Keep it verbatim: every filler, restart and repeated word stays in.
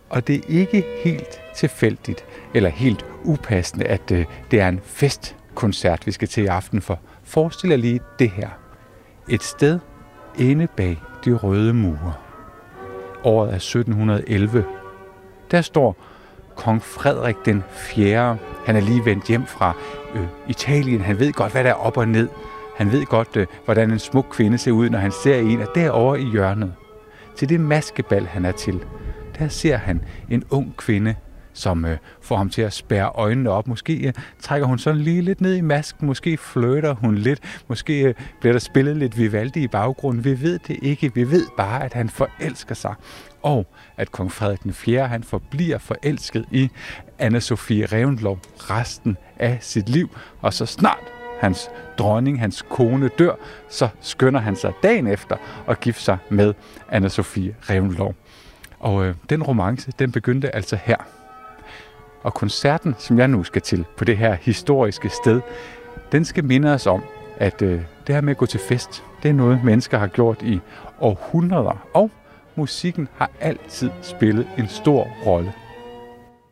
Og det er ikke helt tilfældigt eller helt upassende, at øh, det er en festkoncert, vi skal til i aften, for forestil jer lige det her. Et sted inde bag de røde mure. Året er sytten elleve. Der står kong Frederik den fjerde. Han er lige vendt hjem fra øh, Italien. Han ved godt, hvad der er op og ned. Han ved godt, øh, hvordan en smuk kvinde ser ud, når han ser en, og derovre i hjørnet, til det maskebal, han er til, der ser han en ung kvinde, som øh, får ham til at spærre øjnene op. Måske øh, trækker hun sådan lige lidt ned i masken, måske flirter hun lidt, måske øh, bliver der spillet lidt Vivaldi i baggrunden. Vi ved det ikke. Vi ved bare, at han forelsker sig, og at kong Frederik den fjerde, han forbliver forelsket i Anne-Sophie Reventlow resten af sit liv, og så snart hans dronning, hans kone dør, så skynder han sig dagen efter at gifte sig med Anne-Sophie Reventlow. Og øh, den romance, den begyndte altså her. Og koncerten, som jeg nu skal til på det her historiske sted, den skal minde os om, at øh, det her med at gå til fest, det er noget, mennesker har gjort i århundreder, og musikken har altid spillet en stor rolle